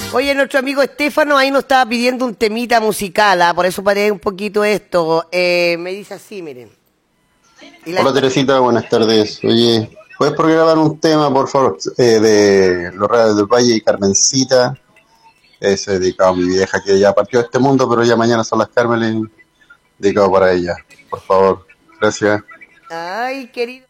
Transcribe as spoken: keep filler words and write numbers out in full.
Oye, nuestro amigo Estefano ahí nos estaba pidiendo un temita musical, ¿ah? Por eso paré un poquito esto. Eh, me dice así, miren. Y la Hola Teresita, buenas tardes. Oye, ¿puedes programar un tema, por favor, eh, de Los Reyes del Valle y Carmencita? Es dedicado a mi vieja que ya partió de este mundo, pero ya mañana son las Carmen, dedicado para ella. Por favor, gracias. Ay, querido.